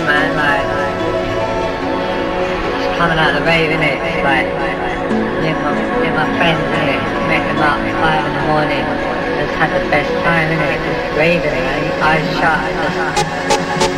man, like, just coming out of the rave, innit? It's like, get my friends, innit? Met them up at 5 in the morning, just had the best time, innit? Just raving, man, eyes shut, just